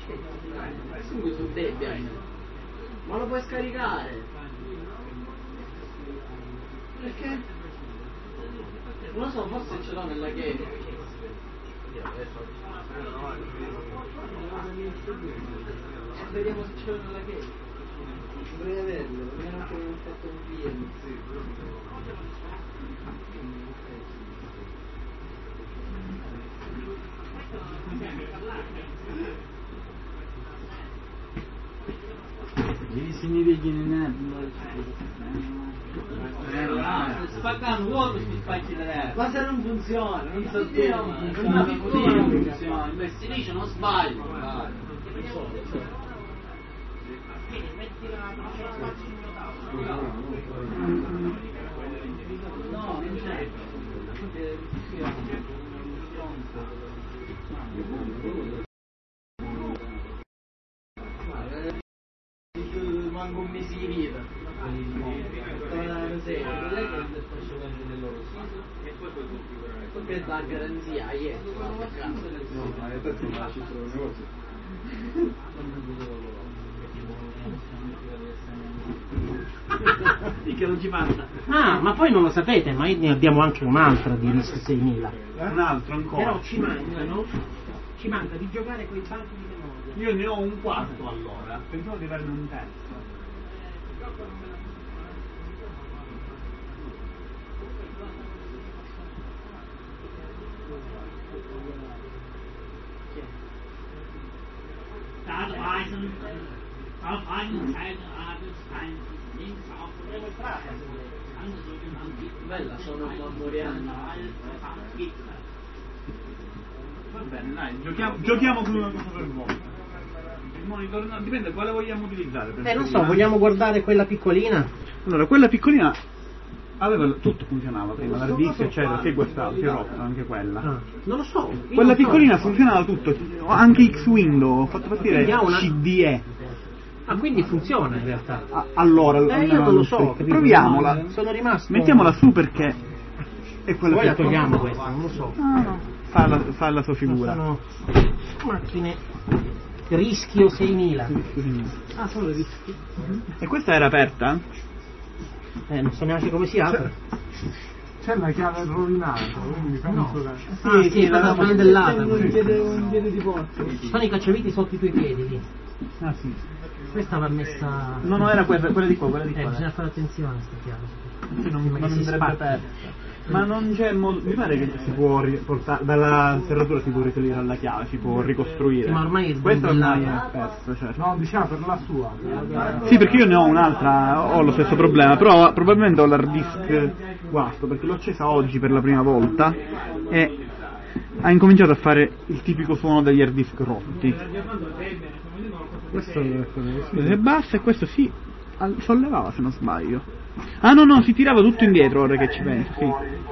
Su Debian. Ma lo puoi scaricare? Perché? Non lo so, forse ce l'ho nella game. Vediamo se ce l'ho nella game. Dovrei averlo, almeno che non ho fatto un VM. Spaccando vuoto si spacchi da destra. Ma se non funziona, non so dire. Non funziona. Investilisce, non sbaglio. Non so. No, non c'è. Manco un mese di vita. E poi puoi configurare. Perché dà garanzia, no, ma è perché non ci sono negozi. Che non ci passa. Ah, ma poi non lo sapete, ma ne abbiamo anche un'altra di RISC 6000. Un altro ancora. Però ci manca di giocare con i banchi di memoria. Io ne ho un quarto allora, pensavo di averne un terzo. Bella, sono memoriali. Va bene, dai, giochiamo con una cosa per volta. Il monitor, no, dipende quale vogliamo utilizzare. Per non so, vogliamo guardare quella piccolina? Allora, quella piccolina aveva tutto, funzionava prima, l'hard disk eccetera, si è guastato, si è rotta anche quella. Ah, non lo so. Quella piccolina funzionava tutto, anche X-Window, ho fatto partire una... CDE. Ah, quindi funziona in realtà. Allora, io non lo so, proviamola. Sono rimasto. Mettiamola su perché è quella poi che la togliamo questa, non lo so. No. Fa la sua figura. Sono macchine Rischio 6000. Ah, sono le rischi. E questa era aperta? Non so neanche come si apre. C'è la chiave rovinata, quindi penso sì, è stata flandellata. Un piede di porco. Sono i cacciaviti sotto i tuoi piedi lì. Ah sì. Questa va messa. No, era quella di qua, bisogna fare attenzione a sta chiave. Sì, non andrebbe aperta. Ma non c'è modo. Mi pare che si può riportare. Dalla serratura si può risalire alla chiave, si può ricostruire. Ma ormai questa ormai è persa, certo. No, diciamo per la sua. Sì, perché io ne ho un'altra, ho lo stesso problema, però probabilmente ho l'hard disk guasto, perché l'ho accesa oggi per la prima volta e ha incominciato a fare il tipico suono degli hard disk rotti. Questo è basso e questo si sollevava, se non sbaglio. Ah no, si tirava tutto indietro, ora che ci penso, sì.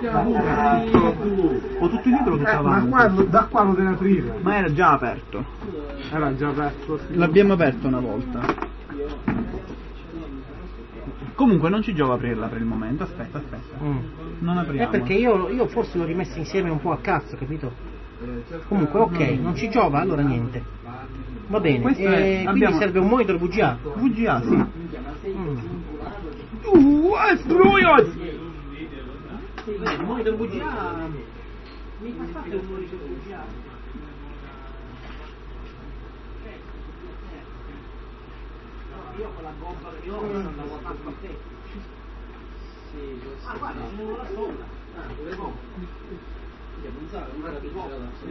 O tutto indietro o tutto avanti. Ma da qua lo deve aprire. Ma era già aperto. Era già aperto. Sì. L'abbiamo aperto una volta. Comunque non ci giova aprirla per il momento, aspetta. Non apriamo. Perché io forse l'ho rimessa insieme un po' a cazzo, capito? Comunque ok, non ci giova, allora niente. Va bene, quindi serve un monitor VGA. VGA, sì. Il monitor VGA. Mi fa fare un monitor VGA. Io con la gobba che ho non l'avevo fatto a te. Guarda, sono la sola. Dovevo. Io pensavo che non era più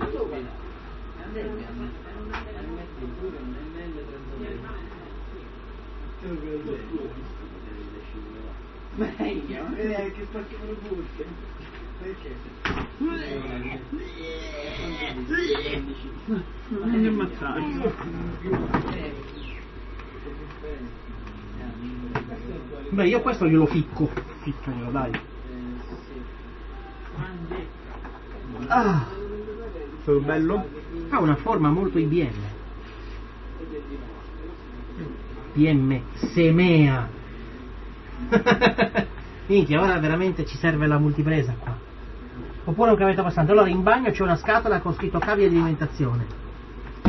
meglio, che spacchiamo le buste. Perché? Non mi ammazzare. Beh, io questo glielo ficco. Ficcaglielo, dai. Ah, Solo bello? ha una forma molto IBM. IBM Semea. Minchia, ora veramente ci serve la multipresa qua. Oppure un cavetto passante. Allora in bagno c'è una scatola con scritto cavi di alimentazione.